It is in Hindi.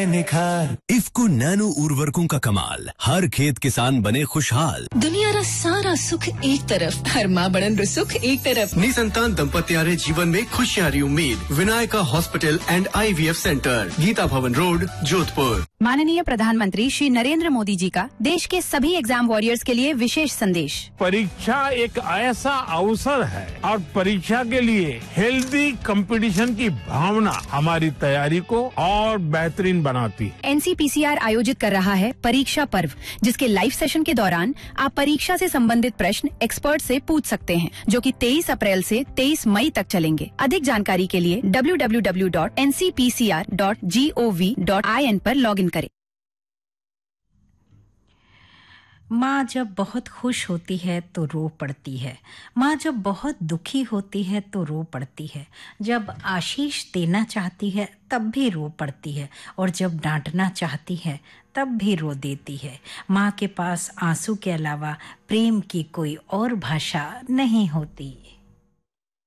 है निखार। इफ्को नैनो उर्वरकों का कमाल, हर खेत किसान बने खुशहाल। दुनिया रा सारा सुख एक तरफ, हर माँ बड़न रो सुख एक तरफ। निसंतान दंपत्यारे जीवन में खुशियारी उम्मीद। Vinayaka hospital and IVF centre, Gita भवन रोड, जोधपुर। माननीय प्रधानमंत्री श्री नरेंद्र मोदी जी का देश के सभी एग्जाम वॉरियर्स के लिए विशेष संदेश। परीक्षा एक ऐसा अवसर है और परीक्षा के लिए हेल्दी कंपटीशन की भावना हमारी तैयारी को और बेहतरीन बनाती है। NCPCR आयोजित कर रहा है परीक्षा पर्व, जिसके लाइव सेशन के दौरान आप परीक्षा से संबंधित प्रश्न एक्सपर्ट से पूछ सकते हैं, जो कि 23 अप्रैल से 23 मई तक चलेंगे। अधिक जानकारी के लिए www.ncpcr.gov.in पर लॉगिन करें। माँ जब बहुत खुश होती है तो रो पड़ती है, माँ जब बहुत दुखी होती है तो रो पड़ती है, जब आशीष देना चाहती है तब भी रो पड़ती है, और जब डांटना चाहती है तब भी रो देती है। माँ के पास आंसू के अलावा प्रेम की कोई और भाषा नहीं होती।